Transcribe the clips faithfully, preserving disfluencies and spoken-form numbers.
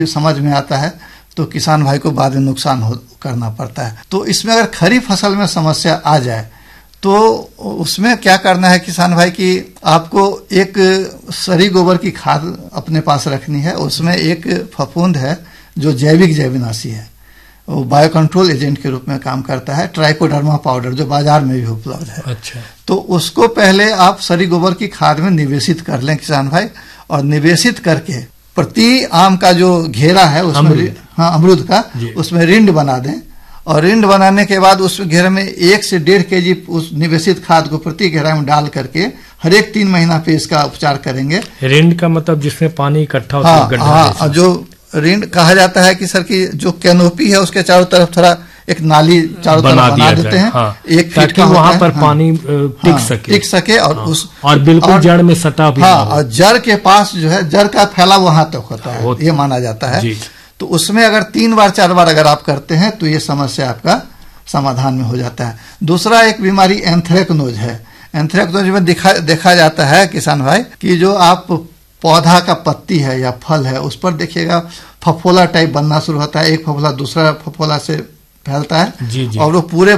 समझ में आता है तो किसान भाई को बाद में नुकसान हो करना पड़ता है। तो इसमें अगर खरीफ फसल में समस्या आ जाए तो उसमें क्या करना है किसान भाई कि आपको एक सरी गोबर की खाद अपने पास रखनी है। उसमें एक फफूंद है जो जैविक जैविनाशी है, वो बायो कंट्रोल एजेंट के रूप में काम करता है, ट्राइकोडर्मा पाउडर, जो बाजार में भी उपलब्ध है। अच्छा। तो उसको पहले आप सरी गोबर की खाद में निवेशित कर लें किसान भाई, और निवेशित करके प्रति आम का जो घेरा है उसमें, हाँ अमरूद का, उसमें रिंड बना दें। और रिंड बनाने के बाद उस घेरे में एक से डेढ़ के जी उस निवेशित खाद को प्रति घेरा में डाल करके हर एक तीन महीना पे इसका उपचार करेंगे। रिंड का मतलब जिसमें पानी इकट्ठा होता है? हाँ, हाँ, जो रिंड कहा जाता है कि सर की जो कैनोपी है उसके चारों तरफ थोड़ा एक नाली चारों तरफ बना देते हैं, हाँ, एक फीट का वहां पर हाँ, पानी टिक हाँ, सके टिक सके और हाँ, उस और बिल्कुल जड़ में सटा भी हाँ, और जड़ के पास जो है जड़ का फैलाव वहां तक होता है, ये माना जाता है। तो उसमें अगर तीन बार चार बार अगर आप करते हैं तो ये समस्या आपका समाधान में हो जाता है। दूसरा एक बीमारी एंथ्रेक्नोज है। एंथ्रेक्नोज में दिखा देखा जाता है किसान भाई कि जो आप पौधा का पत्ती है या फल है उस पर देखिएगा फफोला टाइप बनना शुरू होता है, एक फफोला दूसरा फफोला से फैलता है जी जी। और वो पूरे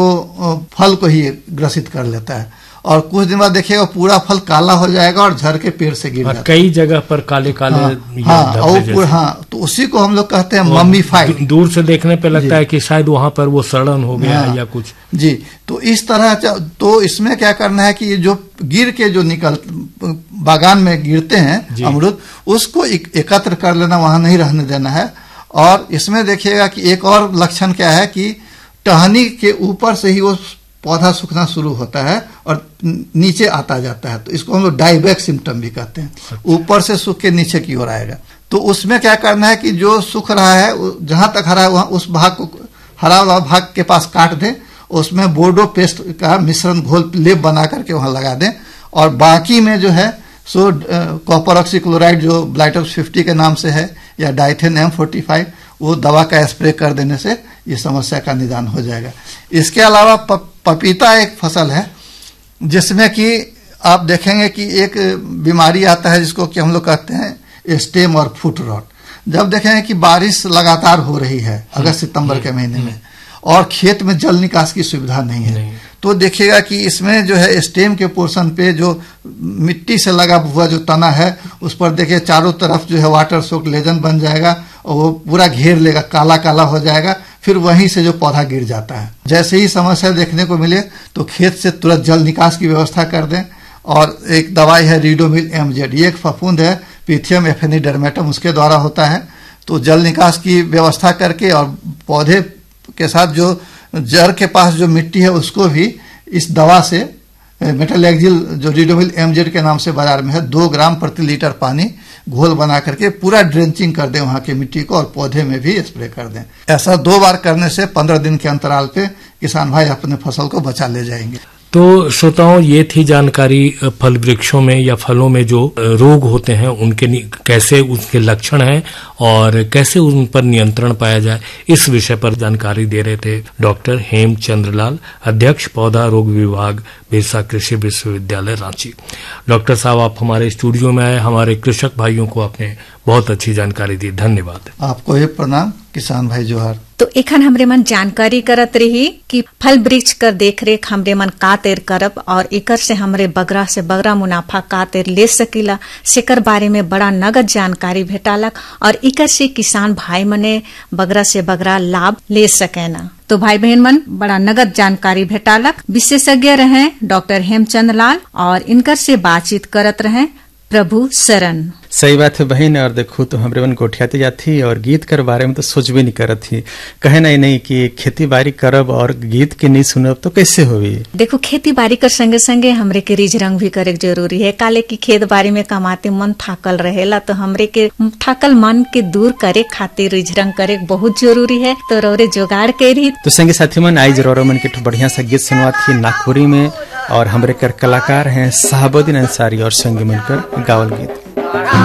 को फल को ही ग्रसित कर लेता है, और कुछ दिन बाद देखिएगा पूरा फल काला हो जाएगा और झड़ के पेड़ से गिर जाता है। कई जगह पर काले काले हाँ, हाँ, हाँ, तो उसी को हम लोग कहते हैं मम्मीफाइड। दूर से देखने पे लगता है कि शायद वहां पर वो सड़न हो गया हाँ, या कुछ जी। तो इस तरह तो इसमें क्या करना है कि जो गिर के जो निकल बागान में गिरते हैं अमरूद, उसको एकत्र कर लेना, वहां नहीं रहने देना है। और इसमें देखिएगा कि एक और लक्षण क्या है कि टहनी के ऊपर से ही वो पौधा सूखना शुरू होता है और नीचे आता जाता है, तो इसको हम लोग डाइबैक सिम्टम भी कहते हैं। ऊपर से सूख के नीचे की ओर आएगा। तो उसमें क्या करना है कि जो सूख रहा है जहां तक हरा है वहां उस भाग को, हरा वाला भाग के पास काट दें, उसमें बोर्डो पेस्ट का मिश्रण घोल लेप बना करके वहां लगा दें, और बाकी में जो है सो कॉपर ऑक्सीक्लोराइड जो ब्लाइटॉक्स फिफ्टी के नाम से है या डाइथेन एम फोर्टी फाइव, वो दवा का स्प्रे कर देने से ये समस्या का निदान हो जाएगा। इसके अलावा पपीता एक फसल है जिसमें कि आप देखेंगे कि एक बीमारी आता है जिसको कि हम लोग कहते हैं स्टेम और फुट रॉट। जब देखेंगे कि बारिश लगातार हो रही है अगस्त सितंबर के महीने में और खेत में जल निकास की सुविधा नहीं है, नहीं। तो देखिएगा कि इसमें जो है स्टेम के पोर्शन पे जो मिट्टी से लगा हुआ जो तना है उस पर देखिए चारों तरफ जो है वाटर सोक लेजन बन जाएगा और वो पूरा घेर लेगा, काला काला हो जाएगा, फिर वहीं से जो पौधा गिर जाता है। जैसे ही समस्या देखने को मिले तो खेत से तुरंत जल निकास की व्यवस्था कर दें। और एक दवाई है रीडोमिल एमजेड, ये एक फफूंद है पिथियम एफेनिडर्मेटम, उसके द्वारा होता है। तो जल निकास की व्यवस्था करके और पौधे के साथ जो जड़ के पास जो मिट्टी है उसको भी इस दवा से मेटालेक्जिल जो रीडोमिल एमजेड के नाम से बाजार में है, दो ग्राम प्रति लीटर पानी घोल बना करके पूरा ड्रेंचिंग कर दें वहां की मिट्टी को और पौधे में भी स्प्रे कर दें। ऐसा दो बार करने से पंद्रह दिन के अंतराल पे किसान भाई अपने फसल को बचा ले जाएंगे। तो श्रोताओं, ये थी जानकारी फल वृक्षों में या फलों में जो रोग होते हैं उनके कैसे उसके लक्षण हैं और कैसे उन पर नियंत्रण पाया जाए, इस विषय पर जानकारी दे रहे थे डॉक्टर हेमचंद्र लाल, अध्यक्ष पौधा रोग विभाग बिरसा कृषि विश्वविद्यालय रांची। डॉक्टर साहब, आप हमारे स्टूडियो में आए, हमारे कृषक भाइयों को आपने बहुत अच्छी जानकारी दी, धन्यवाद। आपको ही प्रणाम किसान भाई, जोहार। तो एखन हमरे मन जानकारी करत रही कि फल वृक्ष कर देख रेख हमरे मन का तेर करब और एकर से हमरे बगरा से बगरा मुनाफा का तेर ले सकीला, सेकर बारे में बड़ा नगद जानकारी भेटालक और एकर से किसान भाई मने बगरा से बगरा लाभ ले सकेना। तो भाई बहन मन बड़ा नगद जानकारी भेटालक। विशेषज्ञ रहे डॉक्टर हेमचंद्र लाल और इनकर से बातचीत करत रहे प्रभु शरण। सही बात है बहन। और देखो तो हमरे मन गोठियाते जाती और गीत कर बारे में तो सोच भी नहीं करत थी, कहे नहीं नहीं कि खेती बाड़ी करब और गीत के नहीं सुनब तो कैसे होगी। देखो खेती बाड़ी कर संगे संगे हमरे के रिज रंग भी करे जरूरी है, काले की खेत बाड़ी में कमाते मन थाकल रहेला, तो हमरे के थाकल मन के दूर करे खातिर रिज रंग करे बहुत जरूरी है। तो रोरे जुगाड़ करी तो संगे साथी मन आई जरूर मन के बढ़िया सा गीत सुनवा थी नागपुरी में, और हमरे कर कलाकार हैं साहबुद्दीन अंसारी और संगे मिलकर गावल गीत।